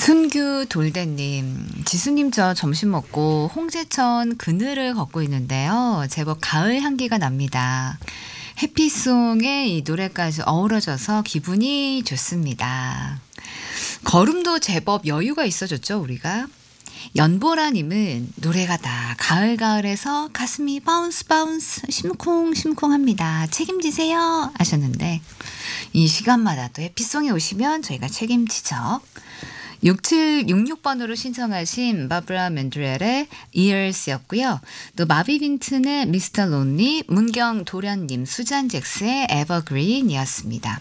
순규 돌대님, 지수님 저 점심 먹고 홍제천 그늘을 걷고 있는데요. 제법 가을 향기가 납니다. 해피송의 이 노래까지 어우러져서 기분이 좋습니다. 걸음도 제법 여유가 있어졌죠, 우리가. 연보라님은 노래가 다 가을가을해서 가슴이 바운스 바운스 심쿵심쿵합니다. 책임지세요 하셨는데 이 시간마다 또 해피송에 오시면 저희가 책임지죠. 6766번으로 신청하신 바브라 맨드렐의 Ears였고요. 또 마비 빈튼의 미스터 론리, 문경 도련님, 수잔 잭스의 에버그린이었습니다.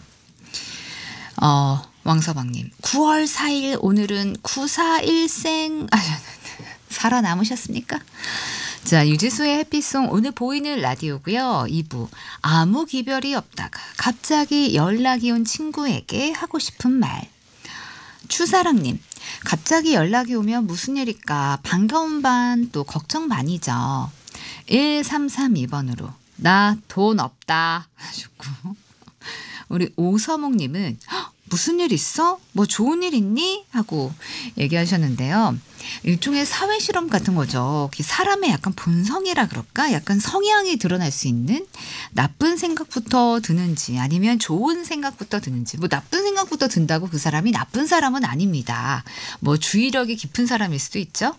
왕서방님, 9월 4일 오늘은 941생 살아남으셨습니까? 자, 유지수의 해피송 오늘 보이는 라디오고요. 2부 아무 기별이 없다가 갑자기 연락이 온 친구에게 하고 싶은 말. 추사랑님, 갑자기 연락이 오면 무슨 일일까 반가운 반 또 걱정 반이죠. 1332번으로 나 돈 없다 하셨고, 우리 오서목님은 무슨 일 있어? 뭐 좋은 일 있니? 하고 얘기하셨는데요. 일종의 사회실험 같은 거죠. 사람의 약간 본성이라 그럴까? 약간 성향이 드러날 수 있는 나쁜 생각부터 드는지 아니면 좋은 생각부터 드는지. 뭐 나쁜 생각부터 든다고 그 사람이 나쁜 사람은 아닙니다. 뭐 주의력이 깊은 사람일 수도 있죠.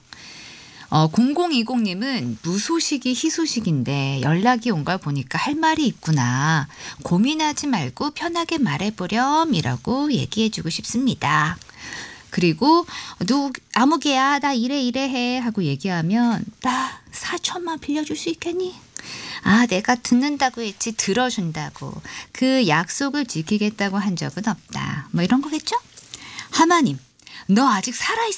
0020님은 무소식이 희소식인데 연락이 온 걸 보니까 할 말이 있구나. 고민하지 말고 편하게 말해보렴이라고 얘기해주고 싶습니다. 그리고 아무개야 나 이래 해 하고 얘기하면 나 4천만 빌려줄 수 있겠니? 아, 내가 듣는다고 했지 들어준다고. 그 약속을 지키겠다고 한 적은 없다. 뭐 이런 거겠죠? 하마님, 너 아직 살아있어?